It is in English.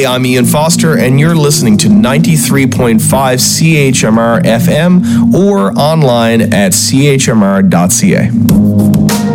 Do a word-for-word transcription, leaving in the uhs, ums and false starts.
I'm Ian Foster, and you're listening to ninety-three point five C H M R F M or online at c h m r dot c a.